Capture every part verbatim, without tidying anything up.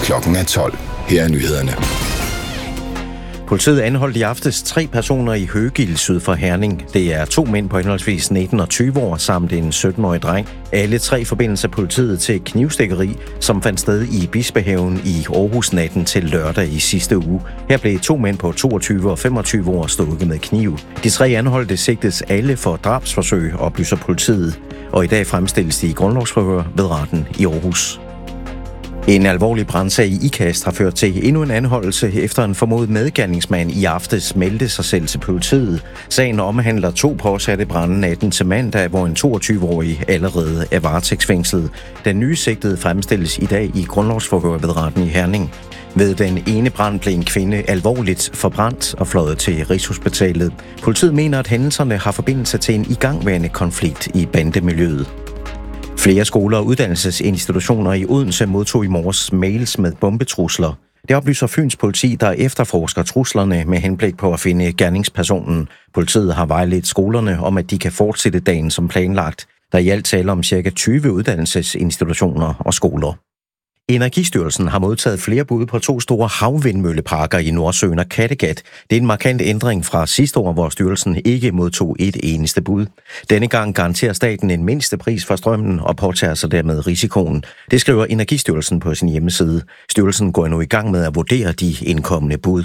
Klokken er tolv. Her er nyhederne. Politiet anholdt i aftes tre personer i Høgil syd for Herning. Det er to mænd på henholdsvis nitten og tyve år samt en sytten-årig dreng. Alle tre forbindes af politiet til knivstikkeri, som fandt sted i Bispehaven i Aarhus natten til lørdag i sidste uge. Her blev to mænd på toogtyve og femogtyve år stukket med kniv. De tre anholdte sigtes alle for drabsforsøg, oplyser politiet. Og i dag fremstilles de i grundlovsforhør ved retten i Aarhus. En alvorlig brandsag i Ikast har ført til endnu en anholdelse efter en formodet medgerningsmand i aftes meldte sig selv til politiet. Sagen omhandler to påsatte brande natten til mandag, hvor en toogtyve-årig allerede er varetægtsfængslet. Den nye sigtede fremstilles i dag i grundlovsforhør ved retten i Herning. Ved den ene brand blev en kvinde alvorligt forbrændt og fløjet til Rigshospitalet. Politiet mener, at hændelserne har forbindelse til en igangværende konflikt i bandemiljøet. Flere skoler og uddannelsesinstitutioner i Odense modtog i morges mails med bombetrusler. Det oplyser Fyns politi, der efterforsker truslerne med henblik på at finde gerningspersonen. Politiet har vejledt skolerne om, at de kan fortsætte dagen som planlagt. Der er i alt tale om ca. tyve uddannelsesinstitutioner og skoler. Energistyrelsen har modtaget flere bud på to store havvindmølleparker i Nordsøen og Kattegat. Det er en markant ændring fra sidste år, hvor styrelsen ikke modtog et eneste bud. Denne gang garanterer staten en mindste pris for strømmen og påtager sig dermed risikoen. Det skriver Energistyrelsen på sin hjemmeside. Styrelsen går nu i gang med at vurdere de indkommende bud.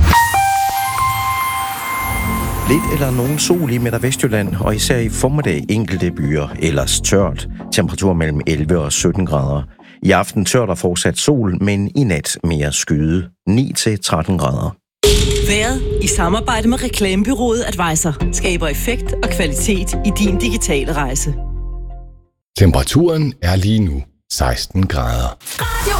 Lidt eller nogen sol i Midt- og Vestjylland, og især i formiddag enkelte byer, ellers tørt. Temperatur mellem elleve og sytten grader. I aften tørt og fortsat sol, men i nat mere skyde. ni til tretten grader. Vejret i samarbejde med reklamebureauet Advisor skaber effekt og kvalitet i din digitale rejse. Temperaturen er lige nu seksten grader.